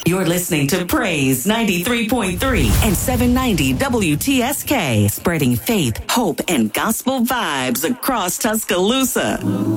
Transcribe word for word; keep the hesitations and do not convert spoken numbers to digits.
You're listening to Praise ninety-three point three and seven ninety W T S K, spreading faith, hope, and gospel vibes across Tuscaloosa.